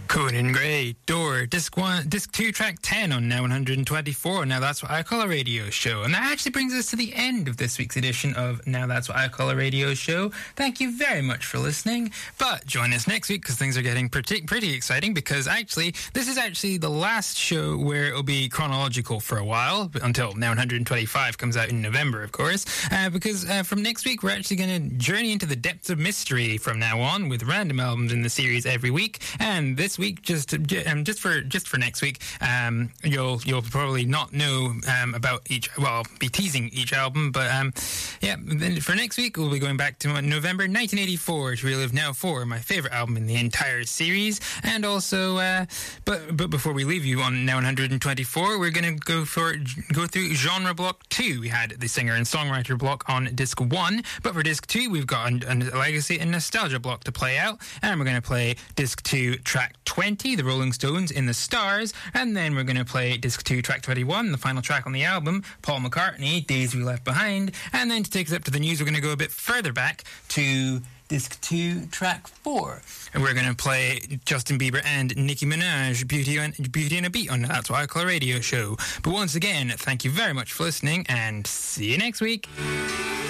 Conan Gray, Door, Disc 1, Disc 2, Track 10 on Now 124. Now That's What I Call a Radio Show. And that actually brings us to the end of this week's edition of Now That's What I Call a Radio Show. Thank you very much for listening. But join us next week because things are getting pretty exciting, because actually, this is actually the last show where it'll be chronological for a while, until Now 125 comes out in November, of course. Because from next week, we're actually going to journey into the depths of mystery from now on with random albums in the series every week. And this week, just for next week, you'll probably not know about each. Well, I'll be teasing each album, but then for next week we'll be going back to November 1984 to relive Now 4, my favorite album in the entire series. And also, but before we leave you on Now 124, we're going to go through genre block 2. We had the singer and songwriter block on disc 1, but for disc 2 we've got a legacy and nostalgia block to play out, and we're going to play disc 2 track 20, The Rolling Stones in the Stars, and then we're going to play disc 2 track 21, the final track on the album, Paul McCartney, Days We Left Behind. And then to take us up to the news, we're going to go a bit further back to disc 2 track 4, and we're going to play Justin Bieber and Nicki Minaj, Beauty and a Beat on That's What I Call a Radio Show. But once again, thank you very much for listening, and see you next week.